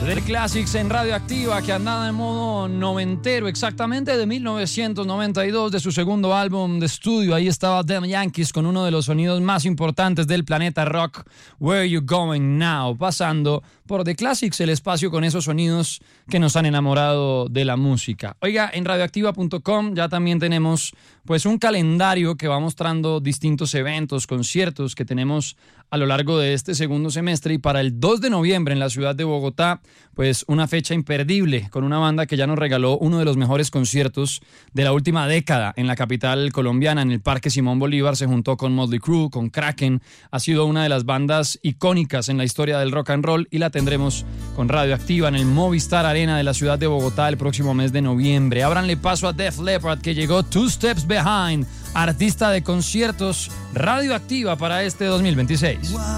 The Classics en Radioactiva, que andaba en modo noventero, exactamente de 1992, de su segundo álbum de estudio. Ahí estaba Them Yankees con uno de los sonidos más importantes del planeta rock, Where You Going Now, pasando por The Classics, el espacio con esos sonidos que nos han enamorado de la música. Oiga, en radioactiva.com ya también tenemos pues un calendario que va mostrando distintos eventos, conciertos que tenemos a lo largo de este segundo semestre, y para el 2 de noviembre en la ciudad de Bogotá, pues una fecha imperdible con una banda que ya nos regaló uno de los mejores conciertos de la última década en la capital colombiana, en el Parque Simón Bolívar. Se juntó con Motley Crue, con Kraken, ha sido una de las bandas icónicas en la historia del rock and roll, y la tendremos con Radioactiva en el Movistar Arena de la ciudad de Bogotá el próximo mes de noviembre. Ábranle paso a Def Leppard, que llegó Two Steps Behind, artista de conciertos Radioactiva para este 2026.